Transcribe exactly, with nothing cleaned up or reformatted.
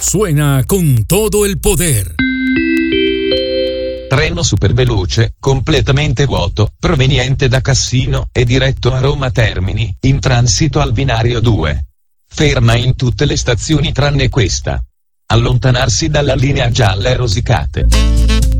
suena con todo el poder. Treno superveloce, completamente vuoto, proveniente da Cassino e diretto a Roma Termini, in transito al binario due. Ferma in tutte le stazioni tranne questa. Allontanarsi dalla linea gialla e rosicate.